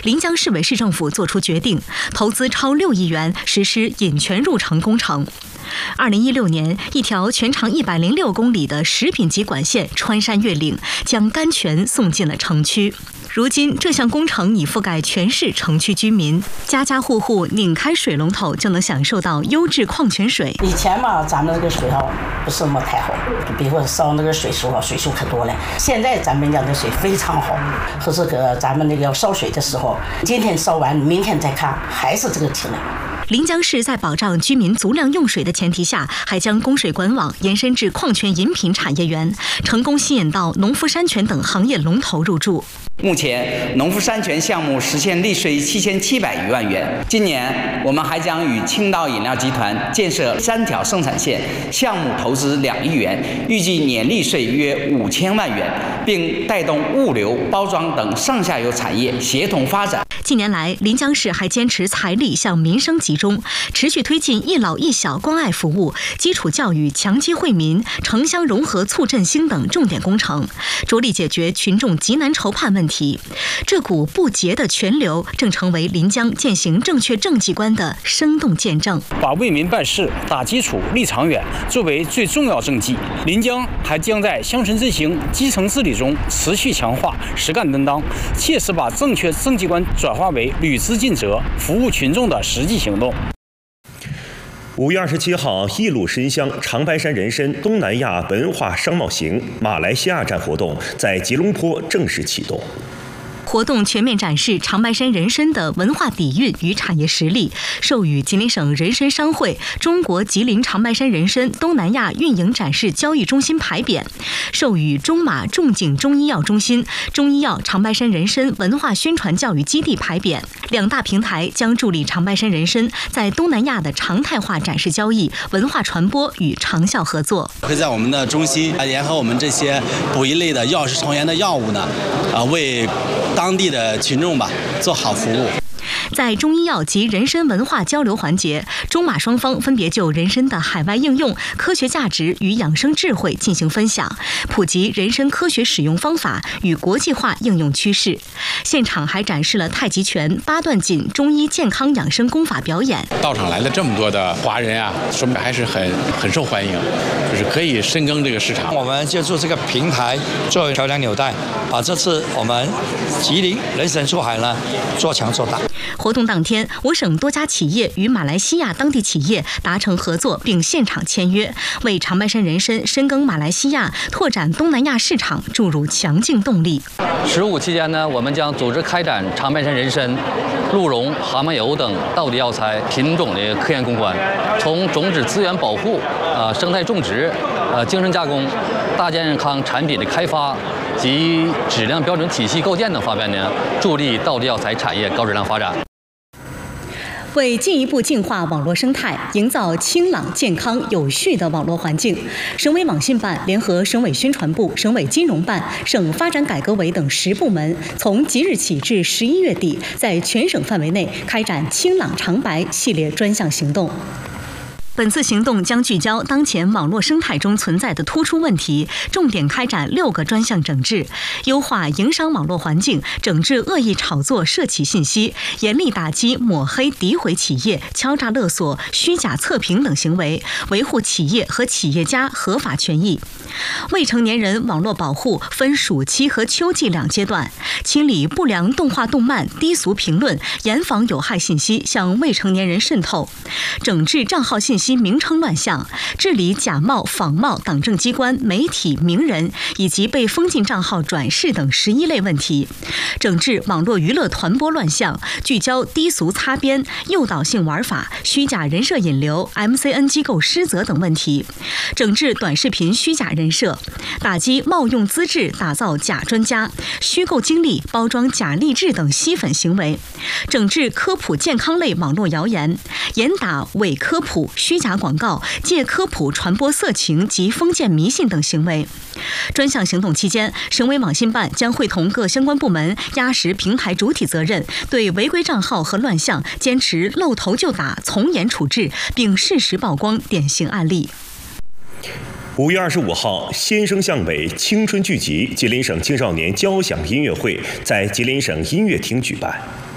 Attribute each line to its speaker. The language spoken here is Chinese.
Speaker 1: 临江市委市政府作出决定，投资超6亿元实施引泉入城工程。2016年，一条全长106公里的食品级管线穿山越岭，将甘泉送进了城区。如今，这项工程已覆盖全市城区居民，家家户户拧开水龙头就能享受到优质矿泉水。
Speaker 2: 以前嘛，咱们那个水不是那么太好，比如说烧那个水数可多了。现在咱们家的水非常好，和这个咱们那个要烧水的时候，今天烧完，明天再看还是这个质量。
Speaker 1: 临江市在保障居民足量用水的前提下，还将供水管网延伸至矿泉饮品产业园，成功吸引到农夫山泉等行业龙头入驻。
Speaker 3: 目前，农夫山泉项目实现利税7700余万元。今年，我们还将与青岛饮料集团建设3条生产线，项目投资2亿元，预计年利税约5000万元，并带动物流、包装等上下游产业协同发展。
Speaker 1: 近年来，临江市还坚持财力向民生集中，持续推进一老一小关爱服务、基础教育强基惠民、城乡融合促振兴等重点工程，着力解决群众急难愁盼问题。这股不竭的泉流，正成为临江践行正确政绩观的生动见证。
Speaker 4: 把为民办事、打基础、立长远作为最重要政绩，临江还将在乡村振兴、基层治理中持续强化实干担当，切实把正确政绩观转化为履职尽责、服务群众的实际行动。
Speaker 5: 5月27号，一路神乡长白山人参东南亚文化商贸行马来西亚站活动在吉隆坡正式启动。
Speaker 1: 活动全面展示长白山人参的文化底蕴与产业实力，授予吉林省人参商会中国吉林长白山人参东南亚运营展示交易中心牌匾，授予中马仲景中医药中心中医药长白山人参文化宣传教育基地牌匾。两大平台将助力长白山人参在东南亚的常态化展示交易、文化传播与长效合作。
Speaker 6: 会在我们的中心联合我们这些补益类的药食同源的药物呢，为当地的群众吧做好服务。
Speaker 1: 在中医药及人参文化交流环节，中马双方分别就人参的海外应用、科学价值与养生智慧进行分享，普及人参科学使用方法与国际化应用趋势。现场还展示了太极拳、八段锦中医健康养生功法表演。
Speaker 7: 到场来了这么多的华人啊，说明还是很受欢迎，就是可以深耕这个市场。
Speaker 8: 我们借助这个平台作为桥梁纽带，把这次我们吉林人参出海呢做强做大。
Speaker 1: 活动当天，我省多家企业与马来西亚当地企业达成合作，并现场签约，为长白山人参深耕马来西亚、拓展东南亚市场注入强劲动力。
Speaker 9: 15期间呢，我们将组织开展长白山人参、鹿茸、蛤蟆油等道地药材品种的科研攻关，从种子资源保护、生态种植、精神加工、大健康产品的开发及质量标准体系构建等方面呢，助力道地药材产业高质量发展。
Speaker 1: 为进一步净化网络生态，营造清朗、健康、有序的网络环境，省委网信办联合省委宣传部、省委金融办、省发展改革委等10部门，从即日起至11月底，在全省范围内开展清朗长白系列专项行动。本次行动将聚焦当前网络生态中存在的突出问题，重点开展6个专项整治，优化营商网络环境，整治恶意炒作涉企信息，严厉打击抹黑诋毁企业、敲诈勒索、虚假测评等行为，维护企业和企业家合法权益。未成年人网络保护分暑期和秋季2阶段，清理不良动画动漫、低俗评论，严防有害信息向未成年人渗透，整治账号信息名称乱象，治理假冒、仿冒党政机关、媒体、名人以及被封禁账号转世等11类问题，整治网络娱乐传播乱象，聚焦低俗擦边、诱导性玩法、虚假人设引流、MCN 机构失责等问题，整治短视频虚假人设，打击冒用资质打造假专家、虚构经历包装假励志等吸粉行为，整治科普健康类网络谣言，严打伪科普、虚假广告、借科普传播色情及封建迷信等行为。专项行动期间，省委网信办将会同各相关部门压实平台主体责任，对违规账号和乱象坚持露头就打、从严处置，并适时曝光典型案例。
Speaker 5: 5月25号，先声巷尾青春聚集吉林省青少年交响音乐会在吉林省音乐厅举办。